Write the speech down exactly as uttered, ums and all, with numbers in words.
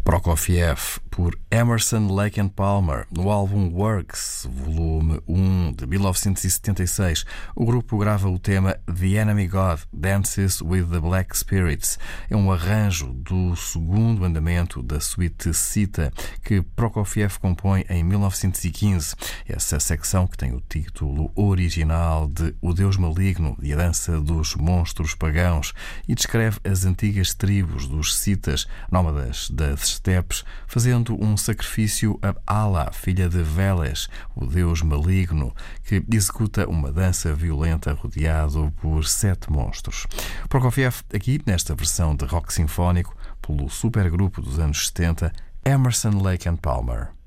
Prokofiev, por Emerson, Lake and Palmer, no álbum Works, volume um, de mil novecentos e setenta e seis. O grupo grava o tema The Enemy God Dances with the Black Spirits. É um arranjo do segundo andamento da suíte Cita, que Prokofiev compõe em mil novecentos e quinze. Essa secção, que tem o título original de O Deus Maligno e a Dança dos Monstros Pagãos, e descreve as antigas tribos dos Citas, nómadas das estepes, fazendo um sacrifício a Allah, filha de Veles, o deus maligno, que executa uma dança violenta rodeado por sete monstros. Prokofiev, aqui nesta versão de rock sinfónico, pelo supergrupo dos anos setenta, Emerson, Lake and Palmer.